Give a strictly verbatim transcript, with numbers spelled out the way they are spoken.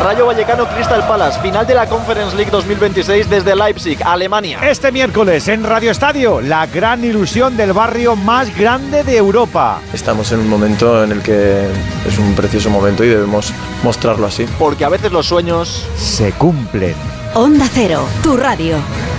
Rayo Vallecano Crystal Palace, final de la Conference League dos mil veintiséis desde Leipzig, Alemania. Este miércoles en Radio Estadio, la gran ilusión del barrio más grande de Europa. Estamos en un momento en el que es un precioso momento y debemos mostrarlo así. Porque a veces los sueños se cumplen. Onda Cero, tu radio.